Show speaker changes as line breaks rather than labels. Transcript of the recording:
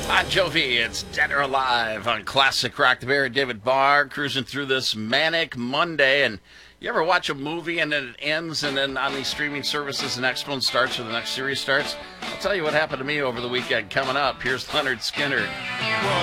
Bon Jovi, it's Dead or Alive on Classic Rock. The Bear, David Barr, cruising through this manic Monday. And you ever watch a movie and then it ends, and then on these streaming services, the next one starts or the next series starts? I'll tell you what happened to me over the weekend. Coming up, here's Leonard Skinner.
Well,